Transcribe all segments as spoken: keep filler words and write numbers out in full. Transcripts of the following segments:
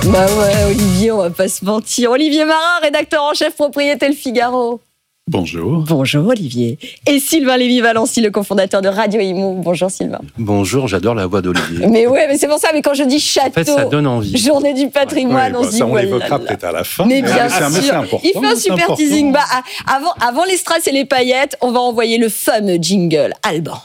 Bah ouais, Olivier, on va pas se mentir. Olivier Marin, rédacteur en chef, propriété Le Figaro. Bonjour. Bonjour Olivier. Et Sylvain Lévy-Valency, le cofondateur de Radio Imo. Bonjour Sylvain. Bonjour, j'adore la voix d'Olivier. Mais ouais, mais c'est pour ça, mais quand je dis château, en fait, ça donne envie. Journée du patrimoine, Ouais, on bah, se dit ça, on voilà. l'évoquera peut-être à la fin. Mais bien c'est un- mais c'est sûr, important, il fait un c'est super important. teasing. Bah, avant, avant les strass et les paillettes, on va envoyer le fameux jingle Alban.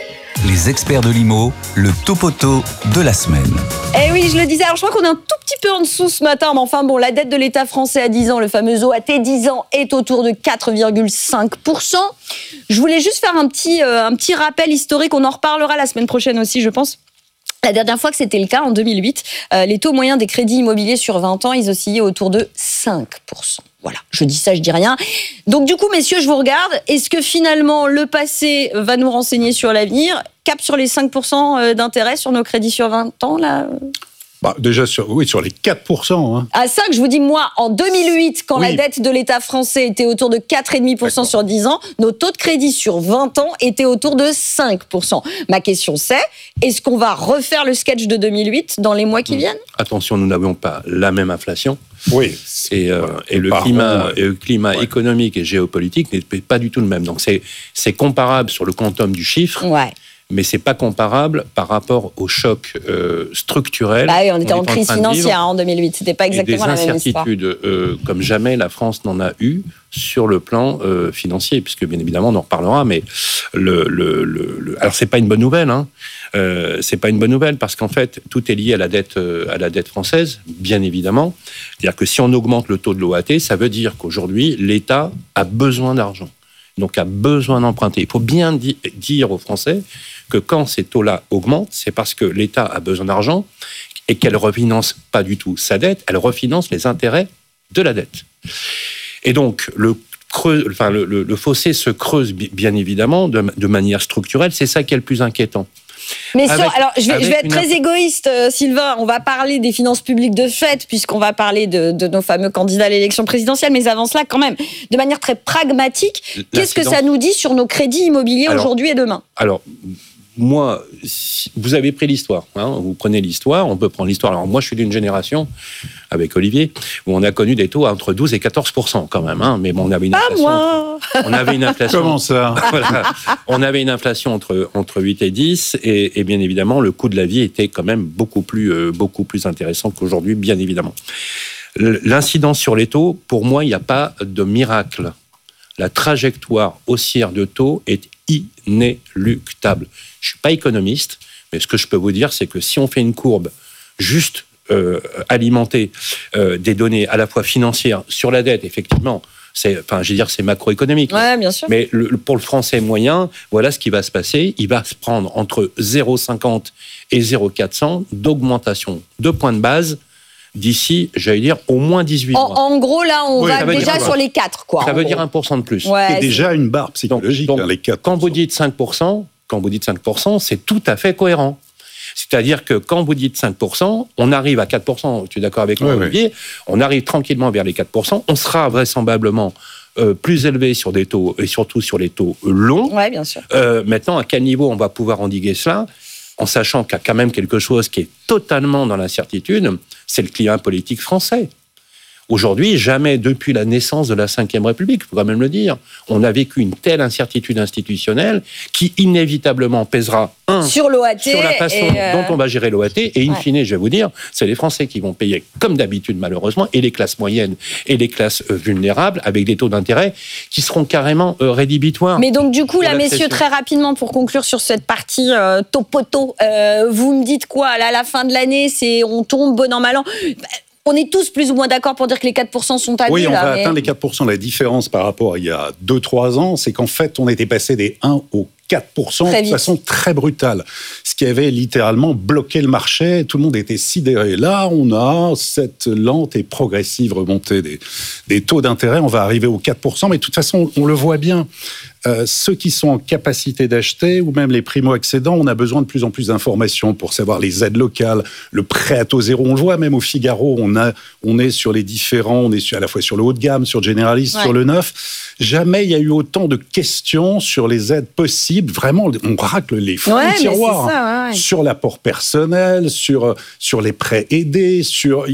Les experts de l'I M O, le topoto de la semaine. Eh oui, je le disais, alors je crois qu'on est un tout petit peu en dessous ce matin, mais enfin bon, la dette de l'État français à dix ans, le fameux O A T dix ans, est autour de quatre virgule cinq pour cent. Je voulais juste faire un petit, euh, un petit rappel historique, on en reparlera la semaine prochaine aussi, je pense. La dernière fois que c'était le cas, en deux mille huit, euh, les taux moyens des crédits immobiliers sur vingt ans, ils oscillaient autour de cinq pour cent. Voilà, je dis ça, je dis rien. Donc du coup, messieurs, je vous regarde. Est-ce que finalement, le passé va nous renseigner sur l'avenir ? Cap sur les cinq pour cent d'intérêt sur nos crédits sur vingt ans, là ? Bah, déjà, sur, oui, sur les quatre pour cent. Hein. À cinq, je vous dis, moi, en deux mille huit, quand Oui. la dette de l'État français était autour de quatre virgule cinq pour cent sur dix ans, nos taux de crédit sur vingt ans étaient autour de cinq pour cent. Ma question c'est, est-ce qu'on va refaire le sketch de deux mille huit dans les mois qui viennent ? Attention, nous n'avions pas la même inflation. Oui. Et, euh, et le Pardon, climat, ouais. et le climat Ouais. économique et géopolitique n'est pas du tout le même. Donc c'est, c'est comparable sur le quantum du chiffre, Ouais. mais c'est pas comparable par rapport au choc euh, structurel. Bah oui, on était qu'on en est crise train de vivre. financière hein, en deux mille huit. C'était pas exactement et la des même histoire. incertitudes euh, comme jamais la France n'en a eu sur le plan euh, financier, puisque bien évidemment on en reparlera, mais le, le, le, le... alors c'est pas une bonne nouvelle, hein. Euh, c'est pas une bonne nouvelle parce qu'en fait tout est lié à la dette euh, à la dette française, bien évidemment. C'est-à-dire que si on augmente le taux de l'O A T, ça veut dire qu'aujourd'hui l'État a besoin d'argent, donc a besoin d'emprunter. Il faut bien di- dire aux Français que quand ces taux-là augmentent, c'est parce que l'État a besoin d'argent et qu'elle ne refinance pas du tout sa dette, elle refinance les intérêts de la dette. Et donc, le, creux, enfin, le, le, le fossé se creuse bien évidemment de, de manière structurelle, c'est ça qui est le plus inquiétant. Mais sur- Avec- alors, je vais, je avec vais être une très imp- égoïste, euh, Sylvain. On va parler des finances publiques de fait, puisqu'on va parler de, de nos fameux candidats à l'élection présidentielle. Mais avant cela, quand même, de manière très pragmatique, qu'est-ce que L'incidence- ça nous dit sur nos crédits immobiliers Alors, aujourd'hui et demain ? Alors, moi, si vous avez pris l'histoire, hein, vous prenez l'histoire, on peut prendre l'histoire. Alors moi, je suis d'une génération, avec Olivier, où on a connu des taux à entre douze et quatorze pour cent quand même. Hein, mais bon, on avait une Pas inflation. moi. On avait une inflation. Comment ça ? Voilà. On avait une inflation entre, entre huit et dix, et, et bien évidemment, le coût de la vie était quand même beaucoup plus, euh, beaucoup plus intéressant qu'aujourd'hui, bien évidemment. L'incidence sur les taux, pour moi, il n'y a pas de miracle. La trajectoire haussière de taux est inéluctable. Je ne suis pas économiste, mais ce que je peux vous dire, c'est que si on fait une courbe juste euh, alimentée euh, des données à la fois financières sur la dette, effectivement, c'est, enfin, je veux dire, c'est macroéconomique. Ouais, bien sûr. Mais le, pour le français moyen, voilà ce qui va se passer. Il va se prendre entre zéro virgule cinquante et zéro virgule quatre cents d'augmentation de points de base d'ici, j'allais dire, au moins dix-huit En, mois. en gros, là, on Oui, va ça veut déjà dire quoi sur les quatre, quoi. Ça en veut gros. dire un pour cent de plus. Ouais, C'est c'est- déjà une barre psychologique, Donc, hein, les quatre. Quand vous dites cinq pour cent, quand vous dites cinq pour cent, c'est tout à fait cohérent. C'est-à-dire que quand vous dites cinq pour cent, on arrive à quatre pour cent, tu es d'accord avec moi, Oui, Olivier, on arrive tranquillement vers les quatre pour cent, on sera vraisemblablement euh, plus élevé sur des taux, et surtout sur les taux longs. Ouais, bien sûr. Euh, maintenant, à quel niveau on va pouvoir endiguer cela ? En sachant qu'il y a quand même quelque chose qui est totalement dans l'incertitude, c'est le climat politique français. Aujourd'hui, jamais depuis la naissance de la Cinquième République, il faut quand même le dire, on a vécu une telle incertitude institutionnelle qui inévitablement pèsera, un, Sur l'O A T. sur la façon et, euh, dont on va gérer l'O A T, et in ouais. fine, je vais vous dire, c'est les Français qui vont payer, comme d'habitude malheureusement, et les classes moyennes et les classes euh, vulnérables, avec des taux d'intérêt qui seront carrément euh, rédhibitoires. Mais donc, du coup, là, Voilà, messieurs, c'est très rapidement, pour conclure sur cette partie euh, topoto, euh, vous me dites quoi ? Là, à la fin de l'année, c'est on tombe bon an, mal an. Bah, on est tous plus ou moins d'accord pour dire que les quatre pour cent sont à Oui, on là, va mais- atteindre les quatre pour cent. La différence par rapport à il y a deux trois ans, c'est qu'en fait, on était passé des un au quatre pour cent Très de vite. façon très brutale. Ce qui avait littéralement bloqué le marché. Tout le monde était sidéré. Là, on a cette lente et progressive remontée des, des taux d'intérêt. On va arriver aux quatre pour cent, mais de toute façon, on le voit bien. Euh, ceux qui sont en capacité d'acheter, ou même les primo-accédants, on a besoin de plus en plus d'informations pour savoir les aides locales, le prêt à taux zéro. On le voit même au Figaro, on, a, on est sur les différents, on est sur, à la fois sur le haut de gamme, sur le généraliste, Ouais. sur le neuf. Jamais il y a eu autant de questions sur les aides possibles. Vraiment, on racle les fonds Ouais, de mais c'est tiroir. ça, ouais, ouais. Sur l'apport personnel, sur, sur les prêts aidés, sur...